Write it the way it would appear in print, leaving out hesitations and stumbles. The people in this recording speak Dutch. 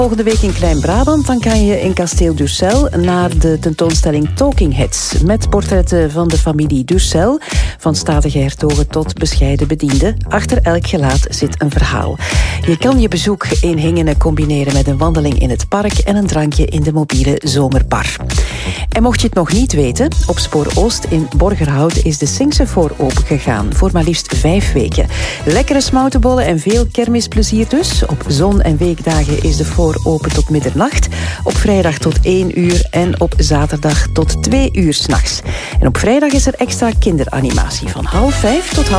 Volgende week in Klein-Brabant, dan kan je in Kasteel Dussel naar de tentoonstelling Talking Heads. Met portretten van de familie Dussel, van statige hertogen tot bescheiden bedienden. Achter elk gelaat zit een verhaal. Je kan je bezoek in Hingene combineren met een wandeling in het park en een drankje in de mobiele zomerbar. En mocht je het nog niet weten, op Spoor Oost in Borgerhout is de Singsefoor opengegaan voor maar liefst 5 weken. Lekkere smoutenbollen en veel kermisplezier dus. Op zon- en weekdagen is de voor open tot middernacht, op vrijdag tot 1 uur en op zaterdag tot 2 uur 's nachts. En op vrijdag is er extra kinderanimatie van 4:30 tot